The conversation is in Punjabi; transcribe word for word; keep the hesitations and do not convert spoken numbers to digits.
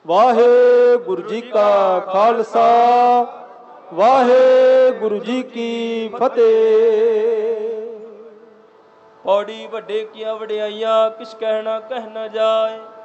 ਵਾਹਿਗੁਰੂ ਜੀ ਕਾ ਖਾਲਸਾ, ਵਾਹਿਗੁਰੂ ਜੀ ਕੀ ਫਤਿਹ। ਪੌੜੀ ਵੱਡੇ ਕੀਆਂ ਵਡਿਆਈਆਂ, ਕਿਛ ਕਹਿਣਾ ਕਹਿ ਨਾ ਜਾਏ।